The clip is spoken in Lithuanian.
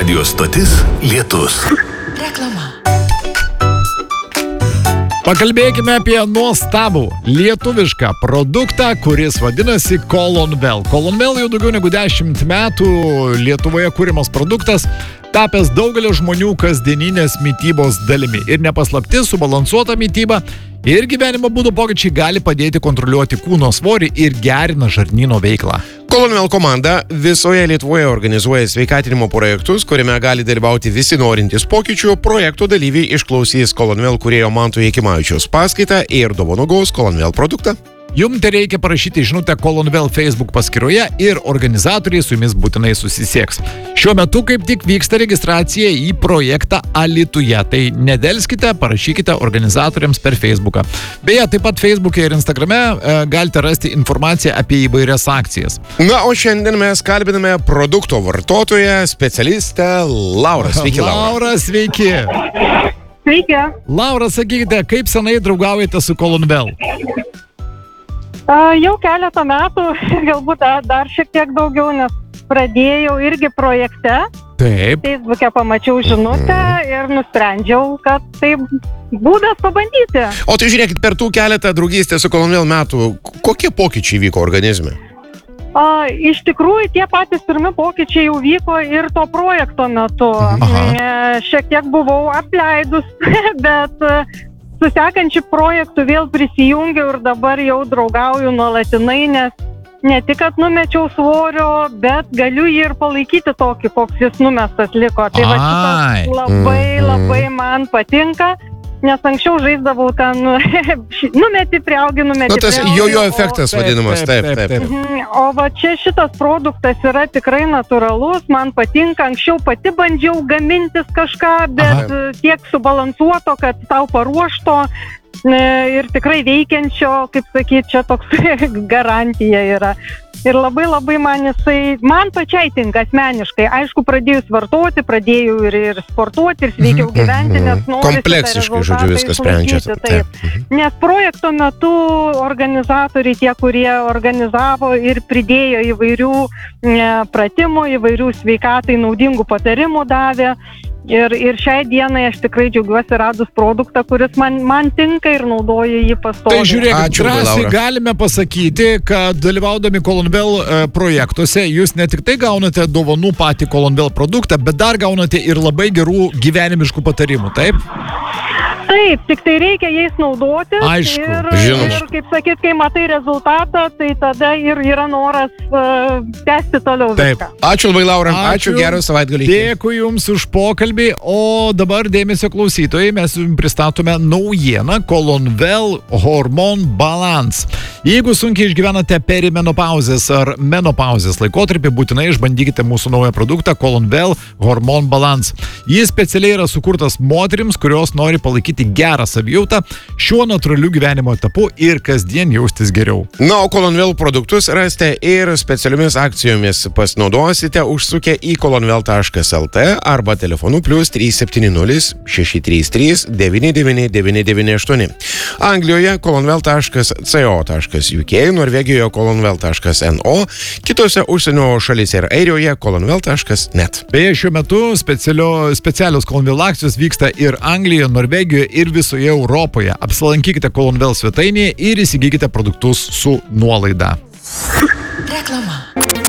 Radio stotis Lietus. Reklama. Pakalbėkime apie nuostabų lietuvišką produktą, kuris vadinasi Colonvel. Colonvel jau daugiau negu 10 metų Lietuvoje kūrimas produktas, tapęs daugelio žmonių kasdieninės mitybos dalimi. Ir nepaslaptis, subalansuota mityba ir gyvenimo būdo pokyčiai gali padėti kontroliuoti kūno svorį ir gerina žarnyno veiklą. Colonvel komanda visoje Lietuvoje organizuoja sveikatinimo projektus, kuriame gali dalyvauti visi norintys pokyčių. Projekto dalyviai išklausys Colonvel kūrėjo Manto Jakimavičiaus paskaitą ir dovanų gaus Colonvel produktą. Jums tai reikia parašyti žinutę Colonvel Facebook paskyroje ir organizatoriai su jumis būtinai susisieks. Šiuo metu kaip tik vyksta registracija į projektą Alytuje. Tai nedelskite, parašykite organizatoriams per Facebooką. Beje, taip pat Facebook'e ir Instagram'e galite rasti informaciją apie įvairias akcijas. Na, o šiandien mes kalbiname produkto vartotoją, specialistę Laurą. Sveiki, Laura. Laura, sveiki. Sveiki. Laura, sakykite, kaip senai draugaujate su Colonvel? Jau keletą metų, galbūt dar šiek tiek daugiau, nes pradėjau irgi projekte. Taip. Facebook'e pamačiau žinutę ir nusprendžiau, kad tai būdas pabandyti. O tai žiūrėkit, per tų keletą draugystės su Colonvel metų, kokie pokyčiai vyko organizme? Iš tikrųjų, tie patys pirmi pokyčiai jau vyko ir to projekto metu. Šiek tiek buvau apleidus, bet su sekančiu projektu vėl prisijungiau ir dabar jau draugauju nuolatinai, nes ne tik, kad numečiau svorio, bet galiu jį ir palaikyti tokį, koks jis numestas liko. Tai va šitas labai man patinka, nes anksčiau žaisdavau ten, numeti priaugi. Tas jojo efektas vadinamas, taip. O va čia šitas produktas yra tikrai natūralus, man patinka, anksčiau pati bandžiau gamintis kažką, bet tiek subalansuoto, kad tau paruošto ir tikrai veikiančio, kaip sakyti, čia toks garantija yra. Ir labai man pačiai tinka asmeniškai. Aišku, pradėjus vartoti, pradėjau ir sportuoti, ir sveikiau gyventi, nes noriu kompleksiškai, žodžiu, viskas sprendžia. Nes projekto metu organizatoriai, tie, kurie organizavo ir pridėjo įvairių pratimų, įvairių sveikatai naudingų patarimų davė. Ir šiai dienai aš tikrai džiaugiuosi radus produktą, kuris man tinka ir naudoju jį pastoviai. Tai žiūrėk, drąsiai galime pasakyti, kad dalyvaudami Colonvel projektuose jūs ne tik tai gaunate dovanų patį Colonvel produktą, bet dar gaunate ir labai gerų gyvenimiškų patarimų, taip? Taip, tik tai reikia jais naudotis. Aišku, ir kaip sakyt, kai matai rezultatą, tai tada ir yra noras tęsti toliau viską. Ačiū labai, Laura. Ačiū, gerą savaitgalį. Dėkui Jums už pokalbį, o dabar dėmesio klausytojai, mes Jums pristatome naujieną Colonvel Hormon Balance. Jeigu sunkiai išgyvenate perimenopauzės ar menopauzės laikotarpį, būtinai išbandykite mūsų naują produktą Colonvel Hormon Balance. Jis specialiai yra sukurtas moterims, kurios nori palaikyti gerą savijautą šiuo natūraliu gyvenimo etapu ir kasdien jaustis geriau. Na, o Colonvel produktus rasite ir specialiomis akcijomis pasinaudosite užsukę į colonvel.lt arba telefonu +370 633 99998. Anglijoje colonvel.co.uk, Norvegijoje colonvel.no, kitose užsienio šalyse ir Airijoje colonvel.net. Beje, šiuo metu specialios Colonvel akcijos vyksta ir Anglijoje, Norvegijoje ir visoje Europoje. Apsilankykite Colonvel svetainėje ir įsigykite produktus su nuolaida. Reklama.